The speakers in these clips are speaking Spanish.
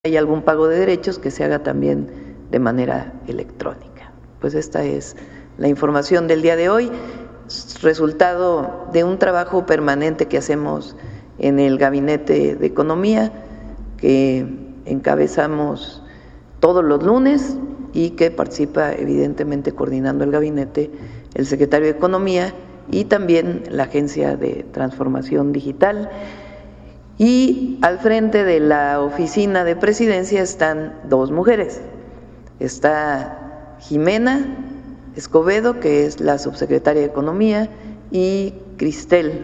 hay algún pago de derechos, que se haga también de manera electrónica. Pues esta es la información del día de hoy, resultado de un trabajo permanente que hacemos en el Gabinete de Economía, que encabezamos todos los lunes y que participa evidentemente coordinando el gabinete el secretario de Economía y también la Agencia de Transformación Digital. Y al frente de la oficina de presidencia están dos mujeres. Está Jimena Escobedo, que es la subsecretaria de Economía, y Cristel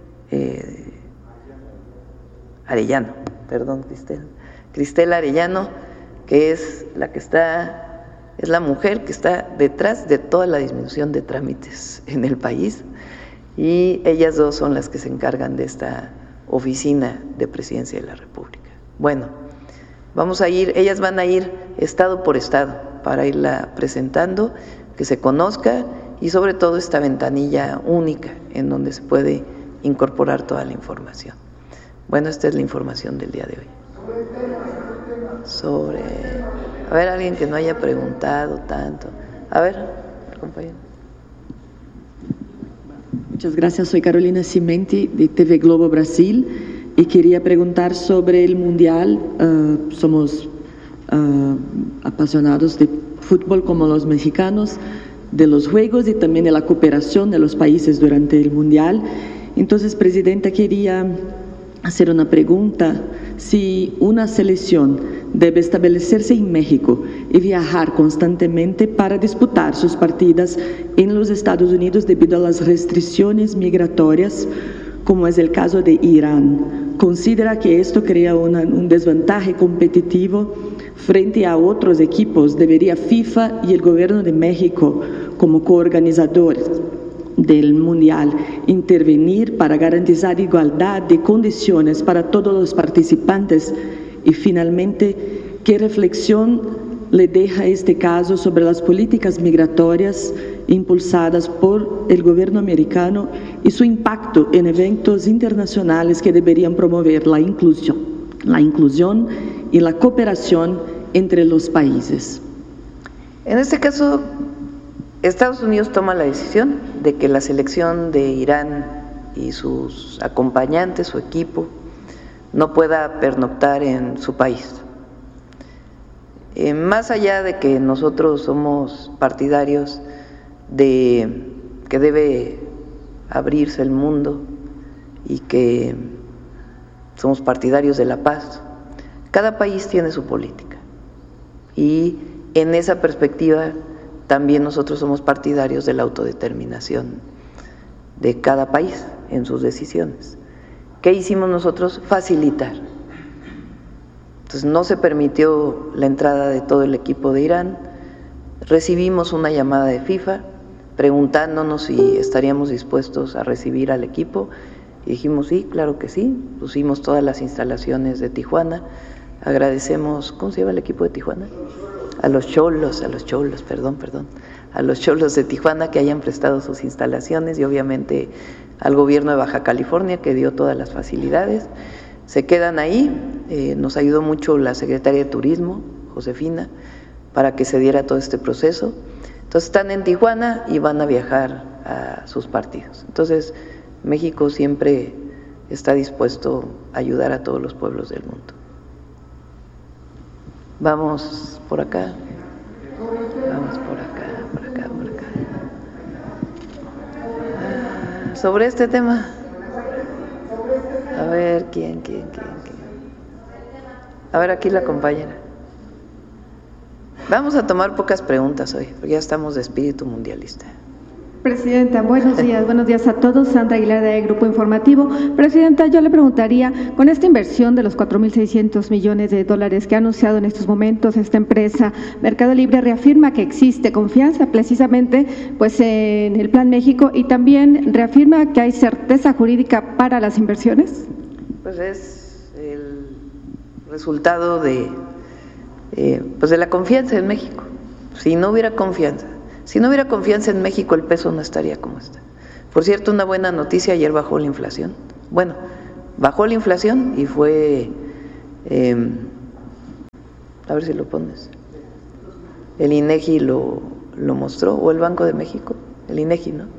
Arellano, Cristel Arellano, que es la que está, es la mujer que está detrás de toda la disminución de trámites en el país, y ellas dos son las que se encargan de esta oficina de Presidencia de la República. Bueno, ellas van a ir estado por estado para irla presentando, que se conozca, y sobre todo esta ventanilla única en donde se puede incorporar toda la información. Bueno, esta es la información del día de hoy. A ver, alguien que no haya preguntado tanto. A ver, compañero. Muchas gracias, soy Carolina Cimenti de TV Globo Brasil y quería preguntar sobre el Mundial. Somos apasionados de fútbol como los mexicanos, de los juegos y también de la cooperación de los países durante el Mundial. Entonces, Presidenta, quería hacer una pregunta: si una selección debe establecerse en México y viajar constantemente para disputar sus partidas en los Estados Unidos debido a las restricciones migratorias, como es el caso de Irán, ¿considera que esto crea un desventaje competitivo frente a otros equipos? ¿Debería FIFA y el gobierno de México, como coorganizadores del Mundial, intervenir para garantizar igualdad de condiciones para todos los participantes? Y finalmente, ¿qué reflexión le deja este caso sobre las políticas migratorias impulsadas por el gobierno americano y su impacto en eventos internacionales que deberían promover la inclusión y la cooperación entre los países? En este caso, Estados Unidos toma la decisión de que la selección de Irán y sus acompañantes, su equipo, no pueda pernoctar en su país. Más allá de que nosotros somos partidarios de que debe abrirse el mundo y que somos partidarios de la paz, cada país tiene su política, y en esa perspectiva también nosotros somos partidarios de la autodeterminación de cada país en sus decisiones. ¿Qué hicimos nosotros? Facilitar. Entonces no se permitió la entrada de todo el equipo de Irán. Recibimos una llamada de FIFA preguntándonos si estaríamos dispuestos a recibir al equipo, y dijimos sí, claro que sí. Pusimos todas las instalaciones de Tijuana. Agradecemos, ¿cómo se llama el equipo de Tijuana? A los Cholos de Tijuana, que hayan prestado sus instalaciones, y obviamente al gobierno de Baja California, que dio todas las facilidades. Se quedan ahí. Nos ayudó mucho la secretaria de Turismo, Josefina, para que se diera todo este proceso. Entonces están en Tijuana y van a viajar a sus partidos. Entonces México siempre está dispuesto a ayudar a todos los pueblos del mundo. Vamos por acá. Sobre este tema. A ver, ¿quién? A ver, aquí la compañera. Vamos a tomar pocas preguntas hoy, porque ya estamos de espíritu mundialista. Presidenta, buenos días a todos. Sandra Aguilar de Grupo Informativo. Presidenta, yo le preguntaría, con esta inversión de los 4.600 millones de dólares que ha anunciado en estos momentos esta empresa, Mercado Libre reafirma que existe confianza precisamente pues en el Plan México, y también reafirma que hay certeza jurídica para las inversiones. Pues es el resultado de la confianza en México. Si no hubiera confianza en México, el peso no estaría como está. Por cierto, una buena noticia: ayer bajó la inflación. Bueno, bajó la inflación y fue A ver si lo pones. El INEGI lo mostró, o el Banco de México, el INEGI, ¿no?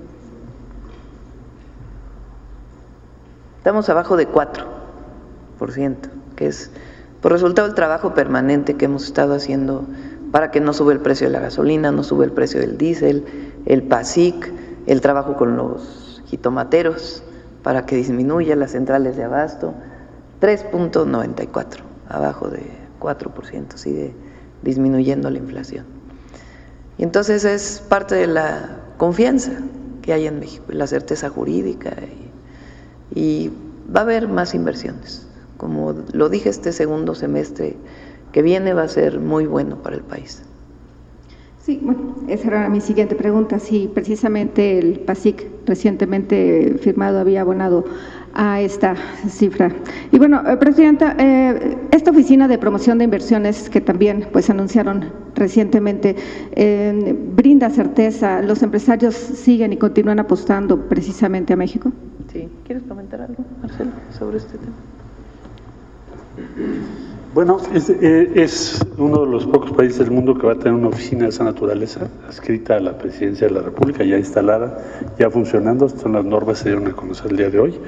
Estamos abajo de 4%, que es por resultado del trabajo permanente que hemos estado haciendo para que no sube el precio de la gasolina, no sube el precio del diésel, el PASIC, el trabajo con los jitomateros para que disminuya las centrales de abasto. 3.94, abajo de 4%, sigue disminuyendo la inflación. Y entonces es parte de la confianza que hay en México, la certeza jurídica, y va a haber más inversiones. Como lo dije, este segundo semestre que viene va a ser muy bueno para el país. Sí, bueno, esa era mi siguiente pregunta, si precisamente el PASIC recientemente firmado había abonado a esta cifra. Y bueno, Presidenta, esta oficina de promoción de inversiones que también pues anunciaron recientemente, ¿brinda certeza? ¿Los empresarios siguen y continúan apostando precisamente a México? Sí, ¿quieres comentar algo, Marcelo, sobre este tema? Bueno, es uno de los pocos países del mundo que va a tener una oficina de esa naturaleza, adscrita a la Presidencia de la República, ya instalada, ya funcionando. Son las normas que se dieron a conocer el día de hoy.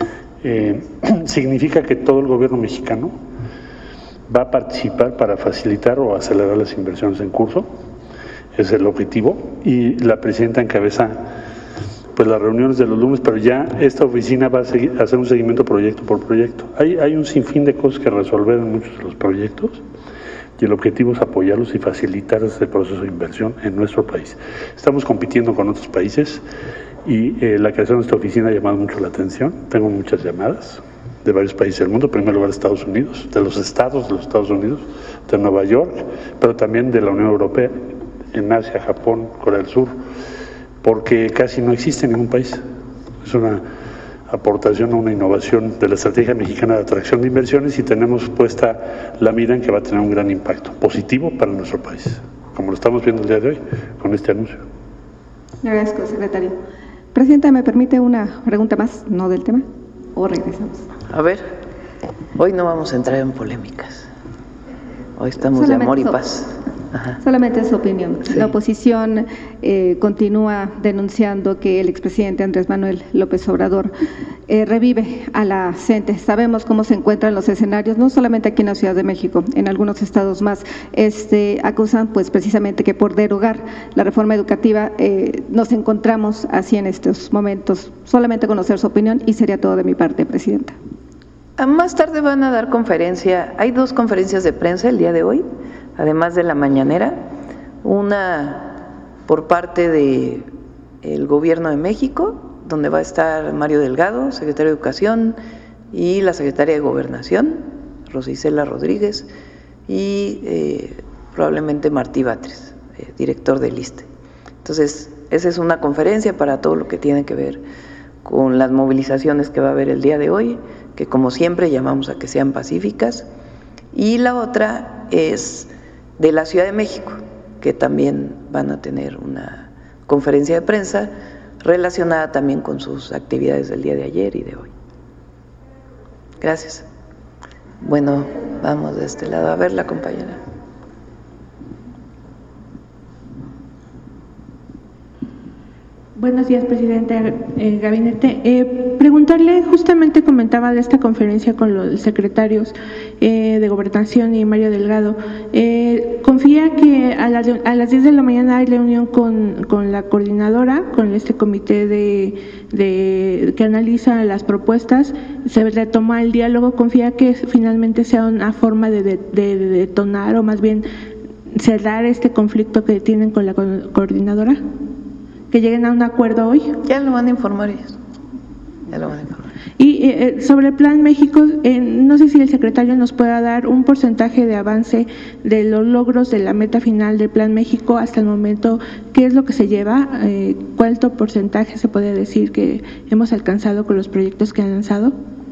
Significa que todo el gobierno mexicano va a participar para facilitar o acelerar las inversiones en curso. Es el objetivo, y la Presidenta encabeza pues las reuniones de los lunes, pero ya esta oficina va a hacer un seguimiento proyecto por proyecto. Hay un sinfín de cosas que resolver en muchos de los proyectos, y el objetivo es apoyarlos y facilitar este proceso de inversión en nuestro país. Estamos compitiendo con otros países, y la creación de esta oficina ha llamado mucho la atención. Tengo muchas llamadas de varios países del mundo, en primer lugar Estados Unidos, de los estados de los Estados Unidos, de Nueva York, pero también de la Unión Europea, en Asia, Japón, Corea del Sur, porque casi no existe en ningún país. Es una aportación a una innovación de la estrategia mexicana de atracción de inversiones, y tenemos puesta la mira en que va a tener un gran impacto positivo para nuestro país, como lo estamos viendo el día de hoy con este anuncio. Le agradezco, secretario. Presidenta, ¿me permite una pregunta más, no del tema? ¿O regresamos? A ver, hoy no vamos a entrar en polémicas. Hoy estamos de amor y paz. Ajá. Solamente es su opinión. Sí. La oposición continúa denunciando que el expresidente Andrés Manuel López Obrador revive a la CENTE. Sabemos cómo se encuentran los escenarios, no solamente aquí en la Ciudad de México, en algunos estados más. Acusan pues precisamente que por derogar la reforma educativa nos encontramos así en estos momentos. Solamente conocer su opinión, y sería todo de mi parte, Presidenta. Más tarde van a dar conferencia. Hay 2 conferencias de prensa el día de hoy, además de la mañanera, una por parte del Gobierno de México, donde va a estar Mario Delgado, secretario de Educación, y la secretaria de Gobernación, Rosicela Rodríguez, y probablemente Martí Batres, director del ISSSTE. Entonces, esa es una conferencia para todo lo que tiene que ver con las movilizaciones que va a haber el día de hoy, que como siempre llamamos a que sean pacíficas, y la otra es de la Ciudad de México, que también van a tener una conferencia de prensa relacionada también con sus actividades del día de ayer y de hoy. Gracias. Bueno, vamos de este lado. A ver, la compañera. Buenos días, presidente gabinete. Preguntarle, justamente comentaba de esta conferencia con los secretarios de Gobernación y Mario Delgado. ¿Confía que a las 10 de la mañana hay reunión con la coordinadora, con este comité que analiza las propuestas? ¿Se retoma el diálogo? ¿Confía que finalmente sea una forma de detonar, o más bien cerrar este conflicto que tienen con la coordinadora? ¿Que lleguen a un acuerdo hoy? Ya lo van a informar ellos. Ya lo van a informar. Y sobre el Plan México, no sé si el secretario nos pueda dar un porcentaje de avance de los logros de la meta final del Plan México hasta el momento. ¿Qué es lo que se lleva? ¿Cuánto porcentaje se puede decir que hemos alcanzado con los proyectos que han lanzado?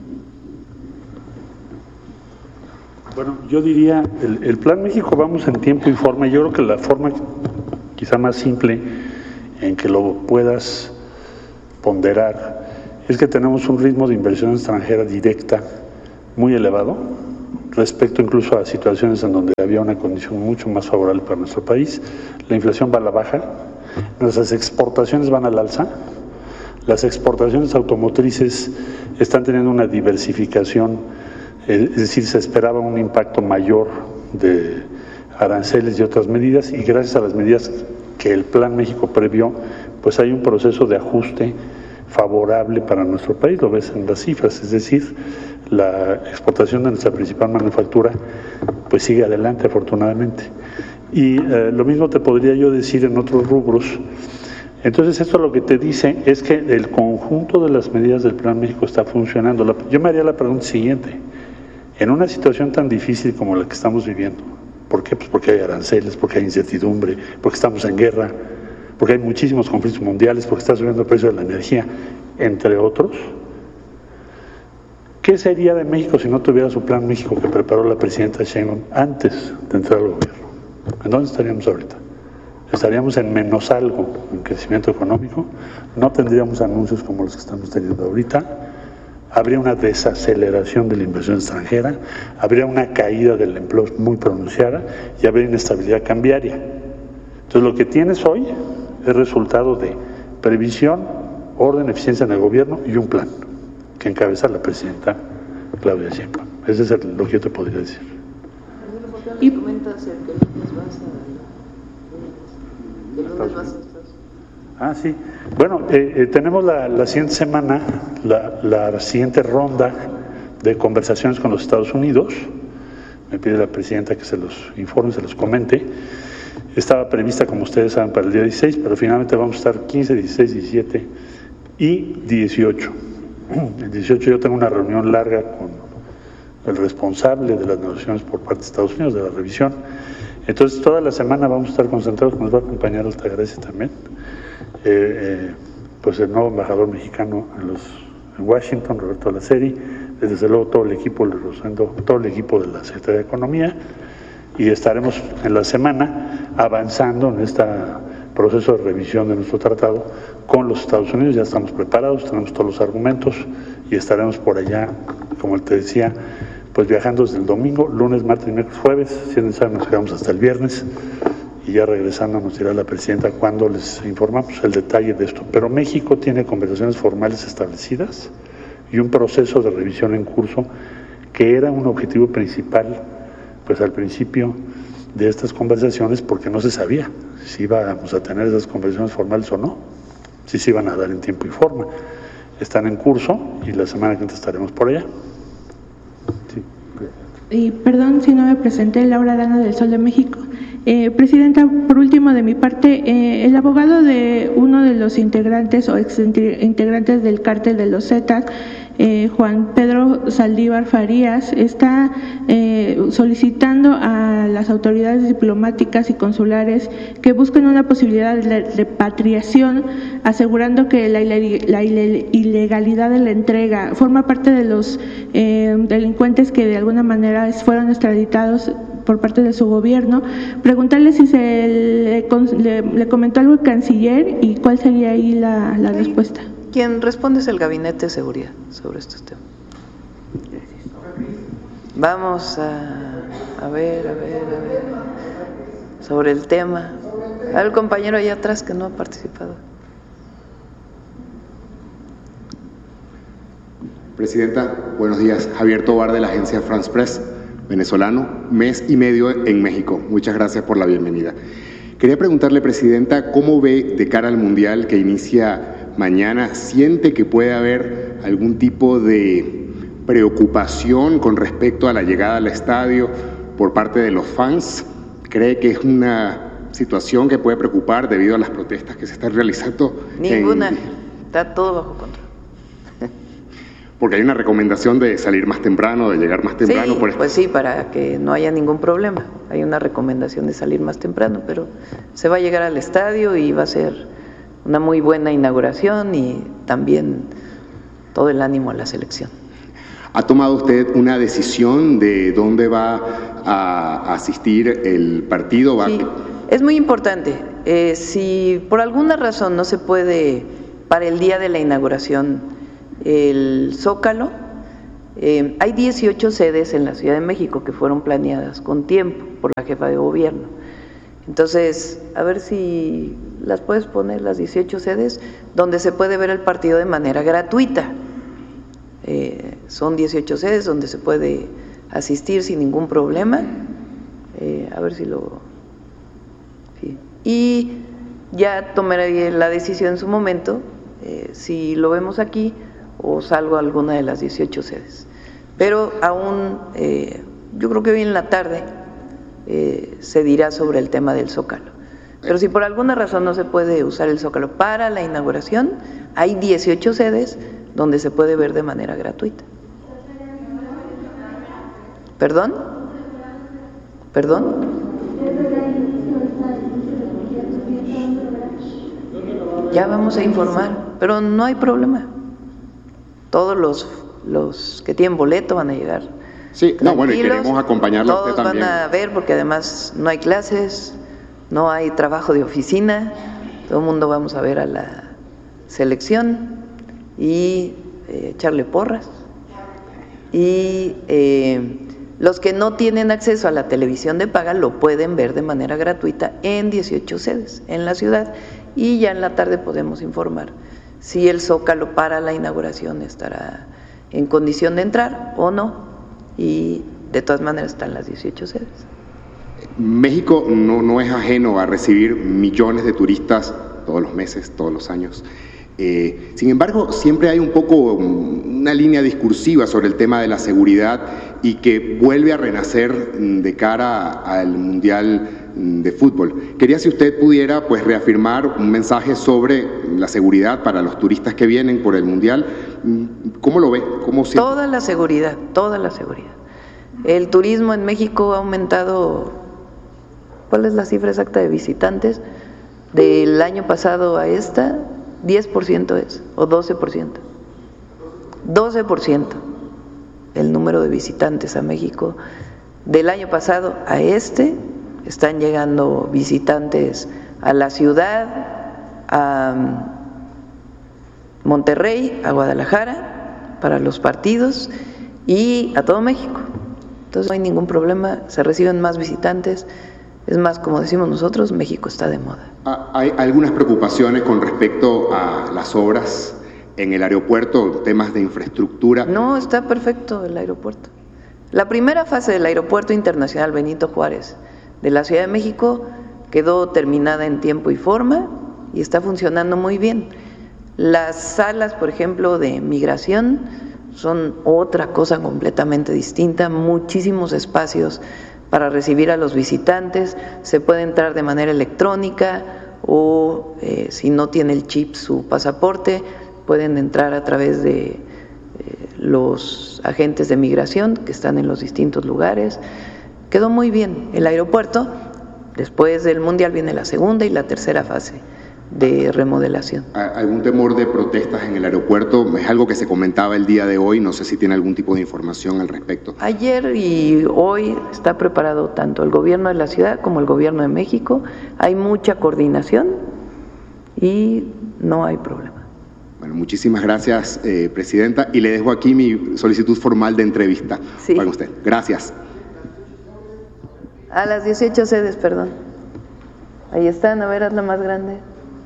Bueno, yo diría, el Plan México vamos en tiempo y forma. Yo creo que la forma quizá más simple en que lo puedas ponderar es que tenemos un ritmo de inversión extranjera directa muy elevado, respecto incluso a situaciones en donde había una condición mucho más favorable para nuestro país. La inflación va a la baja, nuestras exportaciones van al alza, las exportaciones automotrices están teniendo una diversificación, es decir, se esperaba un impacto mayor de aranceles y otras medidas, y gracias a las medidas que el Plan México previó, pues hay un proceso de ajuste favorable para nuestro país, lo ves en las cifras, es decir, la exportación de nuestra principal manufactura pues sigue adelante afortunadamente. Y lo mismo te podría yo decir en otros rubros. Entonces esto lo que te dice es que el conjunto de las medidas del Plan México está funcionando. Yo me haría la pregunta siguiente: en una situación tan difícil como la que estamos viviendo, ¿por qué? Pues porque hay aranceles, porque hay incertidumbre, porque estamos en guerra, porque hay muchísimos conflictos mundiales, porque está subiendo el precio de la energía, entre otros. ¿Qué sería de México si no tuviera su Plan México que preparó la presidenta Sheinbaum antes de entrar al gobierno? ¿En dónde estaríamos ahorita? Estaríamos en menos algo en crecimiento económico, no tendríamos anuncios como los que estamos teniendo ahorita, habría una desaceleración de la inversión extranjera, habría una caída del empleo muy pronunciada y habría inestabilidad cambiaria. Entonces lo que tienes hoy es resultado de previsión, orden, eficiencia en el gobierno y un plan que encabeza la presidenta Claudia Sheinbaum. Ese es lo que yo te podría decir. ¿Y comentas el que lunes vas a Ah, sí. Bueno, tenemos la siguiente semana la siguiente ronda de conversaciones con los Estados Unidos. Me pide la presidenta que se los informe, se los comente. Estaba prevista, como ustedes saben, para el día 16, pero finalmente vamos a estar 15, 16, 17 y 18. El 18 yo tengo una reunión larga con el responsable de las negociaciones por parte de Estados Unidos, de la revisión. Entonces, toda la semana vamos a estar concentrados, nos va a acompañar Altagracia también, pues el nuevo embajador mexicano en Washington, Roberto Alaceri, desde luego todo el equipo de la Secretaría de Economía, y estaremos en la semana avanzando en este proceso de revisión de nuestro tratado con los Estados Unidos. Ya estamos preparados, tenemos todos los argumentos y estaremos por allá, como te decía, pues viajando desde el domingo, lunes, martes, miércoles, jueves. Si es necesario nos quedamos hasta el viernes y ya regresando nos dirá la presidenta cuando les informamos el detalle de esto. Pero México tiene conversaciones formales establecidas y un proceso de revisión en curso que era un objetivo principal pues al principio de estas conversaciones, porque no se sabía si íbamos a tener esas conversaciones formales o no, si se iban a dar en tiempo y forma. Están en curso y la semana que viene estaremos por allá. Sí. Y perdón si no me presenté, Laura Dana del Sol de México. Presidenta, por último de mi parte, el abogado de uno de los integrantes o exintegrantes del cártel de los Zetas, Juan Pedro Saldívar Farías, está solicitando a las autoridades diplomáticas y consulares que busquen una posibilidad de repatriación, asegurando que la ilegalidad de la entrega forma parte de los delincuentes que de alguna manera fueron extraditados por parte de su gobierno. Preguntarle si le comentó algo el canciller y cuál sería ahí la respuesta. Quien responde es el Gabinete de Seguridad sobre estos temas. Vamos a ver sobre el tema. Hay el compañero allá atrás que no ha participado. Presidenta, buenos días. Javier Tobar de la agencia France Press, venezolano, mes y medio en México. Muchas gracias por la bienvenida. Quería preguntarle, Presidenta, ¿cómo ve de cara al Mundial que inicia mañana? ¿Siente que puede haber algún tipo de preocupación con respecto a la llegada al estadio por parte de los fans? ¿Cree que es una situación que puede preocupar debido a las protestas que se están realizando? Ninguna, está todo bajo control. Porque hay una recomendación de salir más temprano, de llegar más temprano. Sí, pues sí, para que no haya ningún problema. Hay una recomendación de salir más temprano, pero se va a llegar al estadio y va a ser una muy buena inauguración y también todo el ánimo a la selección. ¿Ha tomado usted una decisión de dónde va a asistir el partido? Sí, es muy importante. Si por alguna razón no se puede para el día de la inauguración el Zócalo, Hay 18 sedes en la Ciudad de México que fueron planeadas con tiempo por la jefa de gobierno. Entonces, a ver si las puedes poner, las 18 sedes, donde se puede ver el partido de manera gratuita. Son 18 sedes donde se puede asistir sin ningún problema. A ver si lo... Sí. Y ya tomaré la decisión en su momento, si lo vemos aquí o salgo a alguna de las 18 sedes. Pero aún, yo creo que hoy en la tarde se dirá sobre el tema del Zócalo. Pero si por alguna razón no se puede usar el Zócalo para la inauguración, hay 18 sedes donde se puede ver de manera gratuita. ¿Perdón? ¿Perdón? Ya vamos a informar, pero no hay problema. Todos los que tienen boleto van a llegar. Sí, no, bueno, y queremos acompañarlo a usted también. Todos van a ver, porque además no hay clases, no hay trabajo de oficina, todo el mundo vamos a ver a la selección y echarle porras. Y los que no tienen acceso a la televisión de paga lo pueden ver de manera gratuita en 18 sedes en la ciudad, y ya en la tarde podemos informar si el Zócalo para la inauguración estará en condición de entrar o no, y de todas maneras están las 18 sedes. México no es ajeno a recibir millones de turistas todos los meses, todos los años. Sin embargo, siempre hay un poco una línea discursiva sobre el tema de la seguridad y que vuelve a renacer de cara al Mundial de Fútbol. Quería si usted pudiera pues reafirmar un mensaje sobre la seguridad para los turistas que vienen por el Mundial. ¿Cómo lo ve? ¿Cómo siente? Toda la seguridad, toda la seguridad. El turismo en México ha aumentado. ¿Cuál es la cifra exacta de visitantes? Del año pasado a esta, 10% es, o 12%. 12% el número de visitantes a México. Del año pasado a este, están llegando visitantes a la ciudad, a Monterrey, a Guadalajara, para los partidos, y a todo México. Entonces no hay ningún problema, se reciben más visitantes. Es más, como decimos nosotros, México está de moda. ¿Hay algunas preocupaciones con respecto a las obras en el aeropuerto, temas de infraestructura? No, está perfecto el aeropuerto. La primera fase del Aeropuerto Internacional Benito Juárez de la Ciudad de México quedó terminada en tiempo y forma y está funcionando muy bien. Las salas, por ejemplo, de migración son otra cosa completamente distinta, muchísimos espacios para recibir a los visitantes, se puede entrar de manera electrónica o si no tiene el chip su pasaporte, pueden entrar a través de los agentes de migración que están en los distintos lugares. Quedó muy bien el aeropuerto. Después del Mundial viene la segunda y la tercera fase de remodelación. ¿Algún temor de protestas en el aeropuerto? Es algo que se comentaba el día de hoy, no sé si tiene algún tipo de información al respecto. Ayer y hoy está preparado tanto el gobierno de la ciudad como el gobierno de México, hay mucha coordinación y no hay problema. Bueno, muchísimas gracias, Presidenta, y le dejo aquí mi solicitud formal de entrevista para usted. Gracias. A las 18 sedes, perdón. Ahí están, a ver, hazla más grande.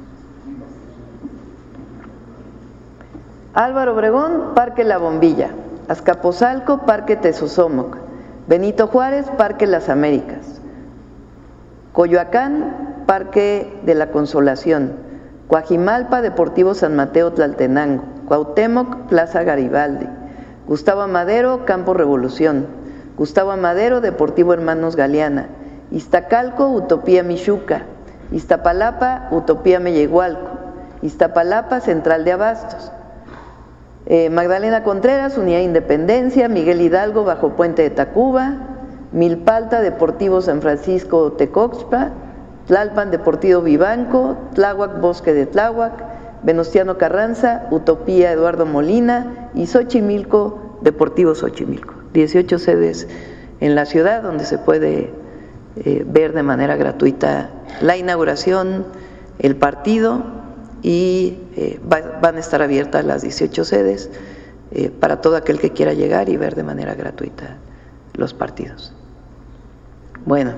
Álvaro Obregón, Parque La Bombilla. Azcapotzalco, Parque Tezosomoc. Benito Juárez, Parque Las Américas. Coyoacán, Parque de la Consolación. Coajimalpa, Deportivo San Mateo Tlaltenango. Cuauhtémoc, Plaza Garibaldi. Gustavo Amadero, Campo Revolución. Gustavo Amadero, Deportivo Hermanos Galeana. Iztacalco, Utopía Michuca. Iztapalapa, Utopía Mellehualco. Iztapalapa, Central de Abastos. Magdalena Contreras, Unidad Independencia. Miguel Hidalgo, Bajo Puente de Tacuba. Milpalta, Deportivo San Francisco Tecoxpa. Tlalpan, Deportivo Vivanco. Tláhuac, Bosque de Tláhuac. Venustiano Carranza, Utopía Eduardo Molina. Y Xochimilco, Deportivo Xochimilco. 18 sedes en la ciudad donde se puede ver de manera gratuita la inauguración, el partido, y van a estar abiertas las 18 sedes para todo aquel que quiera llegar y ver de manera gratuita los partidos. Bueno.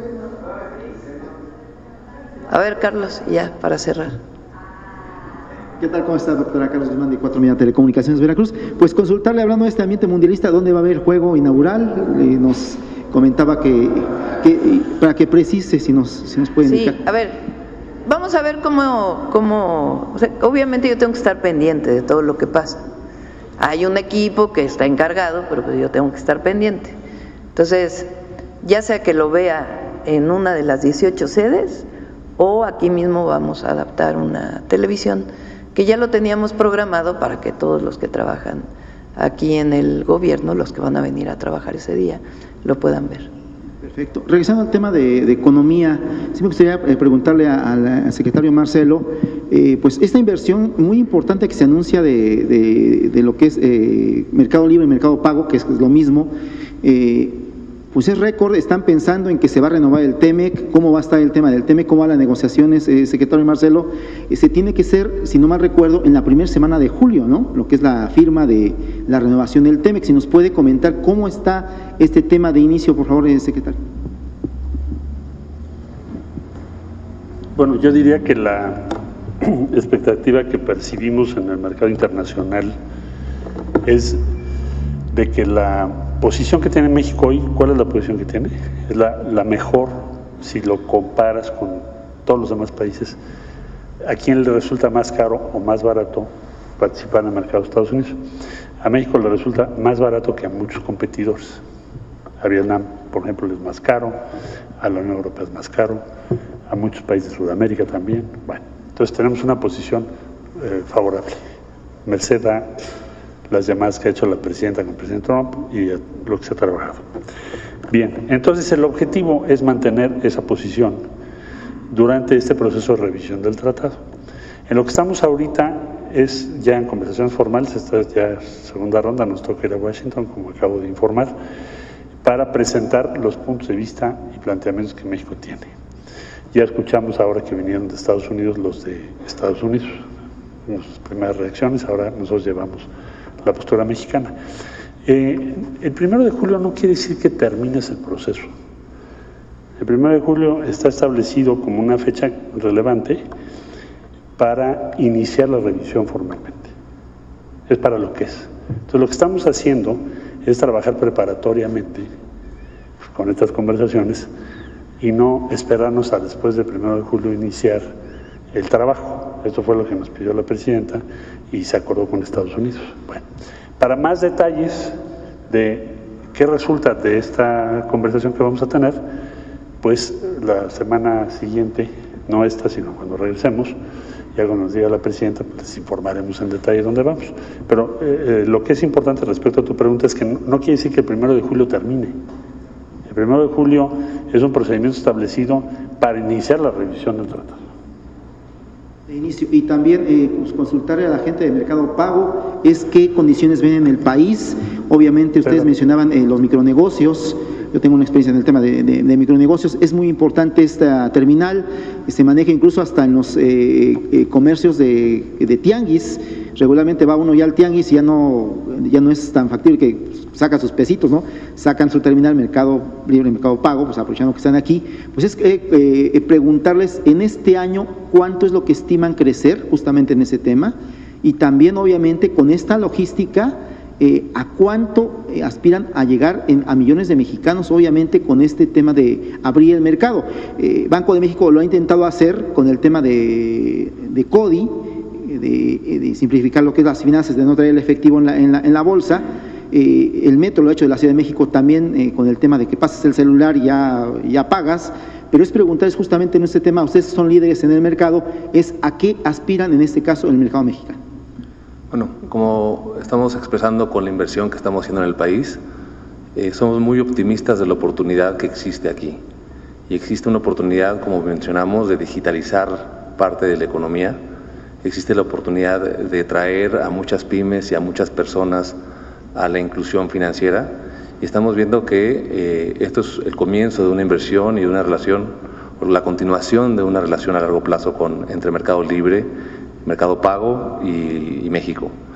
A ver, Carlos, ya para cerrar. ¿Qué tal? ¿Cómo está, doctora? Carlos Guzmán, de 4 Media Telecomunicaciones Veracruz. Pues consultarle, hablando de este ambiente mundialista, ¿dónde va a haber juego inaugural? Nos comentaba que para que precise, si nos puede indicar. Sí, a ver, vamos a ver cómo o sea, obviamente yo tengo que estar pendiente de todo lo que pasa. Hay un equipo que está encargado, pero pues yo tengo que estar pendiente. Entonces, ya sea que lo vea en una de las 18 sedes o aquí mismo vamos a adaptar una televisión que ya lo teníamos programado para que todos los que trabajan aquí en el gobierno, los que van a venir a trabajar ese día, lo puedan ver. Perfecto. Regresando al tema de economía, sí me gustaría preguntarle al secretario Marcelo, pues esta inversión muy importante que se anuncia de lo que es Mercado Libre y Mercado Pago, que es lo mismo, pues es récord. Están pensando en que se va a renovar el TEMEC. ¿Cómo va a estar el tema del TEMEC? ¿Cómo van las negociaciones, secretario Marcelo? Se tiene que ser, si no mal recuerdo, en la primera semana de julio, ¿no? Lo que es la firma de la renovación del TEMEC. Si nos puede comentar cómo está este tema de inicio, por favor, secretario. Bueno, yo diría que la expectativa que percibimos en el mercado internacional es de que la posición que tiene México hoy, ¿cuál es la posición que tiene? Es la mejor si lo comparas con todos los demás países. ¿A quién le resulta más caro o más barato participar en el mercado de Estados Unidos? A México le resulta más barato que a muchos competidores. A Vietnam, por ejemplo, es más caro, a la Unión Europea es más caro, a muchos países de Sudamérica también. Bueno, entonces tenemos una posición favorable, merced a las llamadas que ha hecho la presidenta con el presidente Trump y lo que se ha trabajado. Bien, entonces el objetivo es mantener esa posición durante este proceso de revisión del tratado. En lo que estamos ahorita es ya en conversaciones formales, esta es ya segunda ronda, nos toca ir a Washington, como acabo de informar, para presentar los puntos de vista y planteamientos que México tiene. Ya escuchamos ahora que vinieron de Estados Unidos los de Estados Unidos, nuestras primeras reacciones, ahora nosotros llevamos la postura mexicana. El 1 de julio no quiere decir que termines el proceso. El 1 de julio está establecido como una fecha relevante para iniciar la revisión formalmente. Es para lo que es. Entonces, lo que estamos haciendo es trabajar preparatoriamente con estas conversaciones y no esperarnos a después del 1 de julio iniciar el trabajo. Esto fue lo que nos pidió la presidenta y se acordó con Estados Unidos. Bueno, para más detalles de qué resulta de esta conversación que vamos a tener, pues la semana siguiente, no esta, sino cuando regresemos, y algo nos diga la presidenta, pues les informaremos en detalle dónde vamos. Pero lo que es importante respecto a tu pregunta es que no quiere decir que el 1 de julio termine. El 1 de julio es un procedimiento establecido para iniciar la revisión del tratado. De inicio. Y también pues, consultarle a la gente de Mercado Pago es qué condiciones ven en el país. Obviamente ustedes mencionaban los micronegocios. Yo tengo una experiencia en el tema de micronegocios. Es muy importante esta terminal, se maneja incluso hasta en los comercios de tianguis. Regularmente va uno ya al tianguis y ya no es tan factible que saca sus pesitos, ¿no? Sacan su terminal, Mercado Libre, Mercado Pago, pues aprovechando que están aquí. Pues es preguntarles en este año cuánto es lo que estiman crecer justamente en ese tema y también obviamente con esta logística a cuánto aspiran a llegar a millones de mexicanos, obviamente con este tema de abrir el mercado. Banco de México lo ha intentado hacer con el tema de CODI, de simplificar lo que es las finanzas, de no traer el efectivo en la bolsa. El metro lo ha hecho de la Ciudad de México también con el tema de que pasas el celular y ya pagas. Pero es preguntarles justamente en este tema, ustedes son líderes en el mercado, es a qué aspiran en este caso en el mercado mexicano. Bueno, como estamos expresando con la inversión que estamos haciendo en el país, somos muy optimistas de la oportunidad que existe aquí. Y existe una oportunidad, como mencionamos, de digitalizar parte de la economía. Existe la oportunidad de traer a muchas pymes y a muchas personas a la inclusión financiera. Y estamos viendo que esto es el comienzo de una inversión y de una relación, o la continuación de una relación a largo plazo entre Mercado Libre, Mercado Pago y México.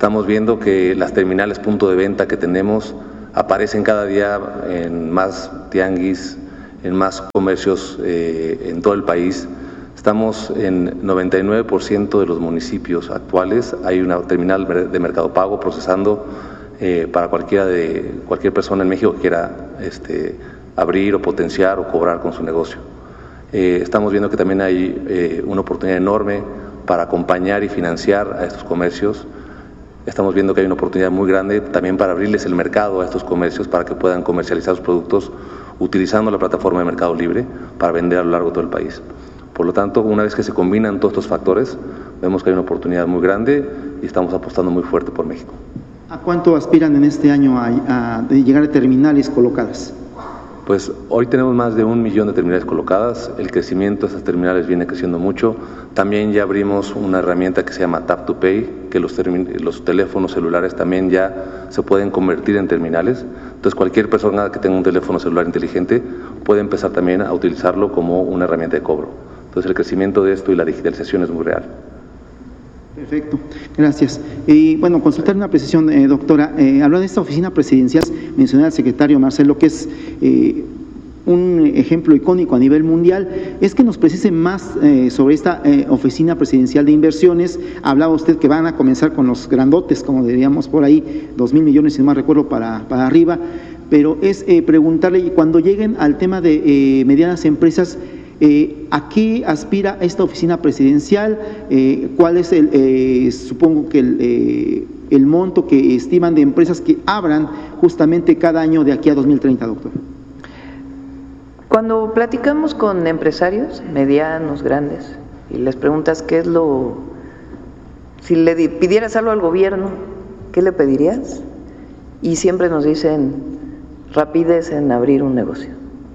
Estamos viendo que las terminales punto de venta que tenemos aparecen cada día en más tianguis, en más comercios en todo el país. Estamos en 99% de los municipios actuales, hay una terminal de Mercado Pago procesando para cualquier persona en México que quiera abrir o potenciar o cobrar con su negocio. Estamos viendo que también hay una oportunidad enorme para acompañar y financiar a estos comercios. Estamos viendo que hay una oportunidad muy grande también para abrirles el mercado a estos comercios para que puedan comercializar sus productos utilizando la plataforma de Mercado Libre para vender a lo largo de todo el país. Por lo tanto, una vez que se combinan todos estos factores, vemos que hay una oportunidad muy grande y estamos apostando muy fuerte por México. ¿A cuánto aspiran en este año a llegar a terminales colocadas? Pues hoy tenemos más de 1 millón de terminales colocadas, el crecimiento de esas terminales viene creciendo mucho. También ya abrimos una herramienta que se llama Tap to Pay, que los teléfonos celulares también ya se pueden convertir en terminales. Entonces cualquier persona que tenga un teléfono celular inteligente puede empezar también a utilizarlo como una herramienta de cobro. Entonces el crecimiento de esto y la digitalización es muy real. Perfecto, gracias. Y bueno, consultar una precisión, doctora. Hablando de esta oficina presidencial, mencioné al secretario Marcelo, que es un ejemplo icónico a nivel mundial. Es que nos precise más sobre esta oficina presidencial de inversiones. Hablaba usted que van a comenzar con los grandotes, como diríamos por ahí, 2,000 millones, si no mal recuerdo, para arriba. Pero es preguntarle, cuando lleguen al tema de medianas empresas, ¿a qué aspira esta oficina presidencial? ¿Cuál es supongo que el monto que estiman de empresas que abran justamente cada año de aquí a 2030, doctor? Cuando platicamos con empresarios medianos, grandes, y les preguntas qué es si le pidieras algo al gobierno, ¿qué le pedirías? Y siempre nos dicen rapidez en abrir un negocio.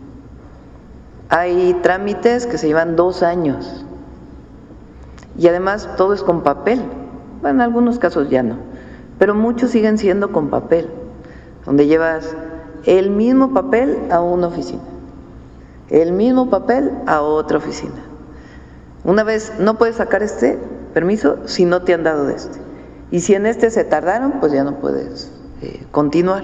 Hay trámites que se llevan 2 años y además todo es con papel. Bueno, en algunos casos ya no, pero muchos siguen siendo con papel, donde llevas el mismo papel a una oficina, el mismo papel a otra oficina. Una vez no puedes sacar este permiso si no te han dado de este, y si en este se tardaron, pues ya no puedes continuar.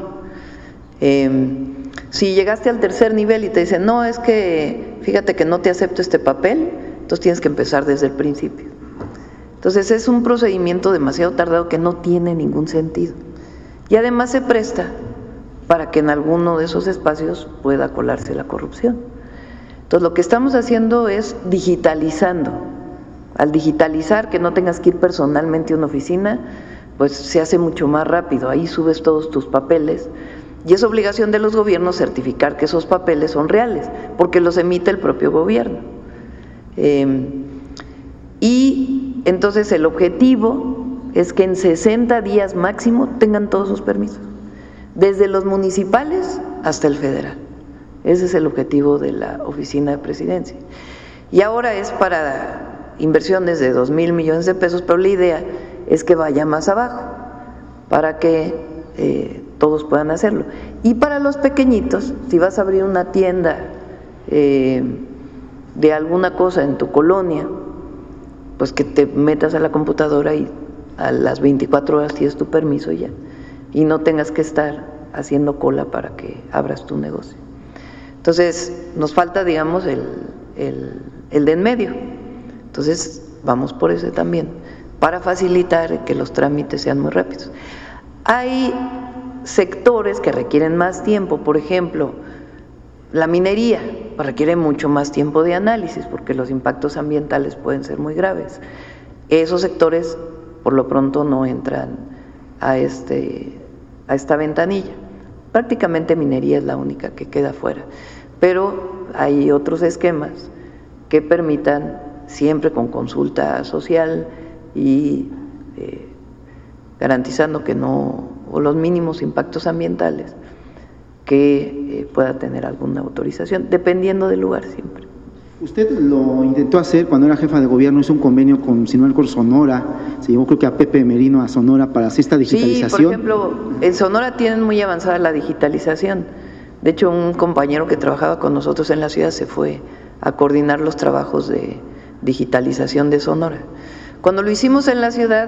Si llegaste al 3er nivel y te dicen, no, es que fíjate que no te acepto este papel, entonces tienes que empezar desde el principio. Entonces es un procedimiento demasiado tardado que no tiene ningún sentido. Y además se presta para que en alguno de esos espacios pueda colarse la corrupción. Entonces lo que estamos haciendo es digitalizando. Al digitalizar, que no tengas que ir personalmente a una oficina, pues se hace mucho más rápido. Ahí subes todos tus papeles. Y es obligación de los gobiernos certificar que esos papeles son reales, porque los emite el propio gobierno. Y entonces el objetivo es que en 60 días máximo tengan todos sus permisos, desde los municipales hasta el federal. Ese es el objetivo de la oficina de presidencia. Y ahora es para inversiones de 2,000 millones de pesos, pero la idea es que vaya más abajo, para que todos puedan hacerlo. Y para los pequeñitos, si vas a abrir una tienda de alguna cosa en tu colonia, pues que te metas a la computadora y a las 24 horas tienes tu permiso ya, y no tengas que estar haciendo cola para que abras tu negocio. Entonces nos falta, digamos, el de en medio. Entonces vamos por ese también, para facilitar que los trámites sean muy rápidos. Hay sectores que requieren más tiempo, por ejemplo, la minería requiere mucho más tiempo de análisis porque los impactos ambientales pueden ser muy graves. Esos sectores por lo pronto no entran a esta ventanilla. Prácticamente minería es la única que queda fuera, pero hay otros esquemas que permitan, siempre con consulta social y garantizando que no, o los mínimos impactos ambientales, que pueda tener alguna autorización, dependiendo del lugar siempre. Usted lo intentó hacer cuando era jefa de gobierno, hizo un convenio con, si no me acuerdo, Sonora, se llevó creo que a Pepe Merino a Sonora para hacer esta digitalización. Sí, por ejemplo, en Sonora tienen muy avanzada la digitalización. De hecho, un compañero que trabajaba con nosotros en la ciudad se fue a coordinar los trabajos de digitalización de Sonora. Cuando lo hicimos en la ciudad,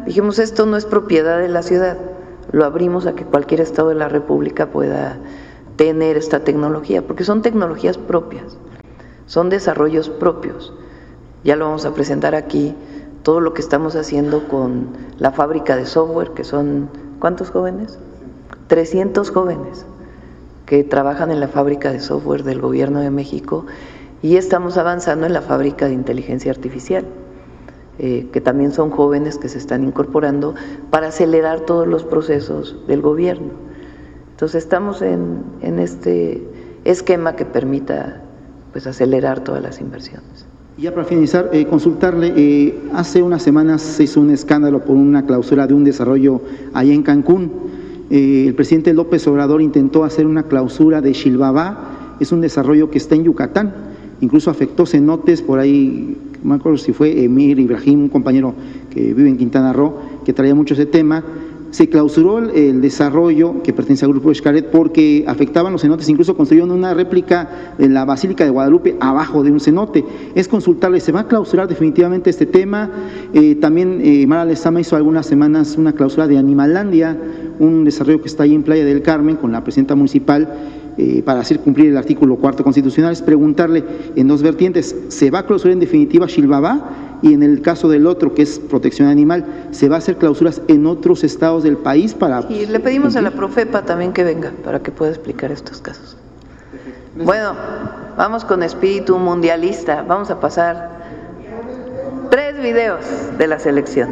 dijimos, esto no es propiedad de la ciudad, lo abrimos a que cualquier estado de la República pueda tener esta tecnología, porque son tecnologías propias, son desarrollos propios. Ya lo vamos a presentar aquí, todo lo que estamos haciendo con la fábrica de software, que son, ¿cuántos jóvenes? 300 jóvenes que trabajan en la fábrica de software del Gobierno de México, y estamos avanzando en la fábrica de inteligencia artificial, que también son jóvenes que se están incorporando para acelerar todos los procesos del gobierno. Entonces estamos en este esquema que permita pues acelerar todas las inversiones. Y ya para finalizar, consultarle, hace unas semanas se hizo un escándalo por una clausura de un desarrollo allá en Cancún. El presidente López Obrador intentó hacer una clausura de Xilbabá, es un desarrollo que está en Yucatán, incluso afectó cenotes por ahí, no me acuerdo si fue Emir Ibrahim, un compañero que vive en Quintana Roo, que traía mucho ese tema. Se clausuró el desarrollo que pertenece al Grupo Xcaret porque afectaban los cenotes, incluso construyeron una réplica de la Basílica de Guadalupe abajo de un cenote. Es consultarle, ¿se va a clausurar definitivamente este tema? También Mara Lezama hizo algunas semanas una clausura de Animalandia, un desarrollo que está ahí en Playa del Carmen con la presidenta municipal, para hacer cumplir el artículo 4 constitucional. Es preguntarle en dos vertientes, ¿se va a clausurar en definitiva Xilbabá? Y en el caso del otro, que es protección animal, ¿se va a hacer clausuras en otros estados del país para...? Y le pedimos a la Profepa también que venga para que pueda explicar estos casos. Bueno, vamos con espíritu mundialista. Vamos a pasar 3 videos de la selección.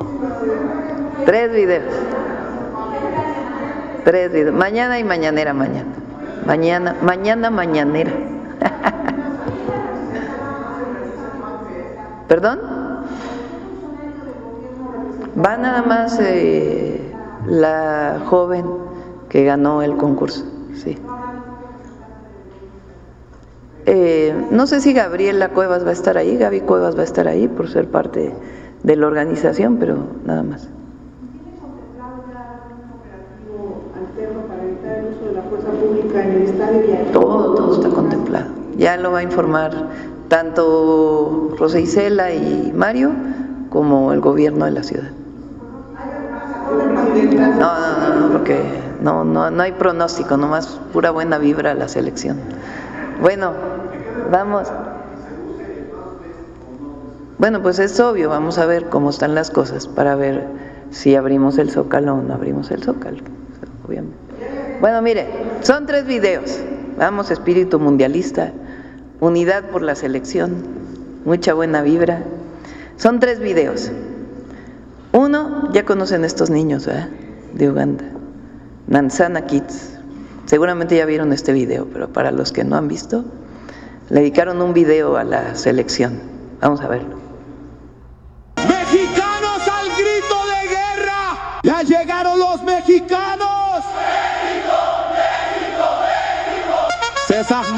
3 videos. Mañana y mañanera mañana. Mañanera. ¿Perdón? Va nada más la joven que ganó el concurso, sí. No sé si Gabriela Cuevas va a estar ahí, Gaby Cuevas va a estar ahí por ser parte de la organización, pero nada más. ¿Tiene contemplado ya un operativo alterno para evitar el uso de la fuerza pública en el estadio? Todo está contemplado. Ya lo va a informar tanto Rosa Isela y Mario como el gobierno de la ciudad. No, porque no hay pronóstico, nomás pura buena vibra a la selección. Bueno, vamos. Bueno, pues es obvio, vamos a ver cómo están las cosas para ver si abrimos el Zócalo o no abrimos el Zócalo, obviamente. Bueno, mire, son 3 videos. Vamos, espíritu mundialista, unidad por la selección, mucha buena vibra. Son 3 videos. Uno, ya conocen estos niños, ¿verdad? De Uganda, Nansana Kids. Seguramente ya vieron este video, pero para los que no han visto, le dedicaron un video a la selección. Vamos a verlo. ¡Mexicanos al grito de guerra! ¡Ya llegaron los mexicanos! ¡México, México, México! César